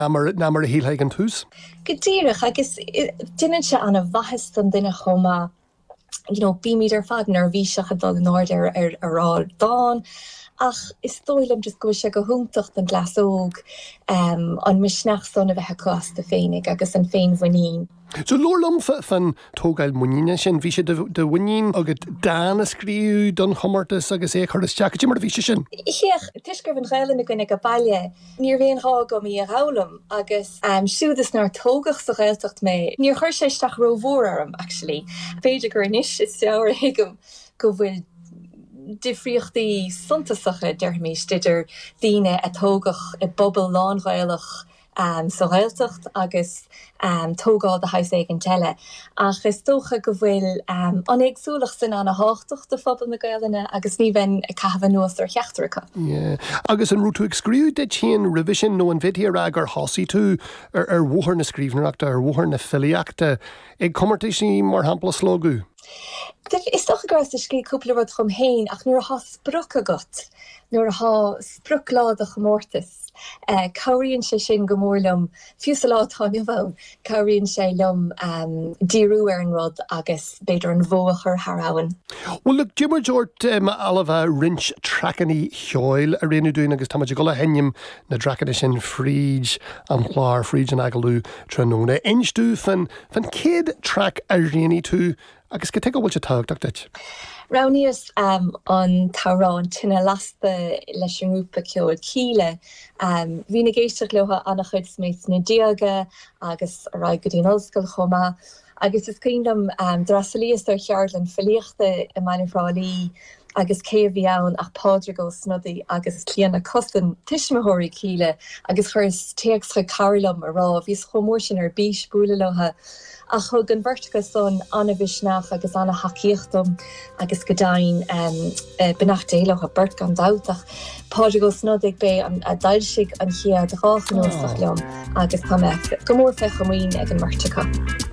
Namar a híl an tús? Gedíirech agus duine se an a bhahas an duine chomá bí míidir fad nervhíseach dul an order ar rá dáin. Ach is dóilm just go se go húntacht an glasóg an misneach son a bheithe costa féinnig agus an féin bhaín. So lorlam fan tógail muíine sin bhí sé de bhaín agad dána scríú don chomartas agus é chuir isteach mar bhí sin? Chéach tuisgur an réileanna gonig go bailile, níor bhéon há go í a rálam agus siúdas nar tógach sa réiltecht mé. Níor chuir sé isteach rohórarm, actually. Féidir gur inis is seabhar hiigem go bhfuil difriochtaí suntasacha deirméis didir daoine a tógach i bobbal lánghilech sa réiltecht agus tógáil a haus ag an teile. Ach is tócha go bhfuil anéagsúlach san an a háachtacht de fphobal na Gaeilge agus ní bhain a caithfeá nuas ar cheachtarcha. Agus an rútú ag scríú de tíon revision nó an vidéar ag ar hosí tú ar bhthar na scríbneachta ar bhthar na filiachta ag comartéis ní mar hampla slógu. Is toch gras de ski koele wat chom heen, ach nuair ha spruk agat, nuair ha sprukláda gemórtas. Kauríonn sé sin gomórlumm fiús lá táine bhán, kauríonn sé lum díú ar an rud agus beidir an bhóachar thráin. Well, look, Jimmer Jort alabha rinch trackaní heoil a réanú dúin agus táid go le henim na dracana sin fríd an chláir fríd an agalú tróna. Einstú fan céad track a réanaí tú agus go te bhfuil se tágach deit. Raunius an tárán tinna lasta leis an rúpa ceol cíle. Bhí na géisteach leotha anna chud sméid na diaga agus a raig go dtíon ollscoil chomá. Agus is cíndam drasalíos ar cheartlan filiachta i mainifrálí agus cé bhí ann ach pádra go snodí agus clíanna costan tiismathirí cíle agus chuir teagscha carlam a rá bhís chomór sin ar bís búla lotha. A chug an bhirrtacha son anna bhisneach agus anna haíochtm agus godain benachta éilech a burt gan dáach. Páide go snodig bé a dailsigh an chiaad a ráchan ósach leom agus tá gomór fecha muoin ag an bhirrtacha.